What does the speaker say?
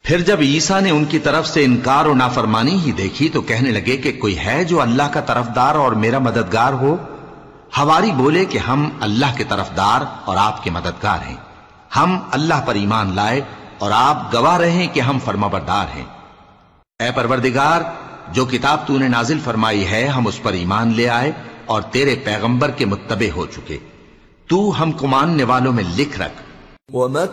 फिर जब ईसा ने उनकी तरफ से इनकार और नाफरमानी ही देखी तो कहने लगे कि कोई है जो अल्लाह का तरफदार और मेरा मददगार हो। हवारी बोले कि हम अल्लाह के तरफदार और आपके मददगार हैं। हम अल्लाह पर ईमान लाए और आप गवाह रहे कि हम फरमाबरदार हैं। ऐ परवरदिगार, जो किताब तूने नाजिल फरमाई है हम उस पर ईमान ले आए और तेरे पैगंबर के मुत्तबे हो चुके। तू हमको मानने वालों में लिख रख।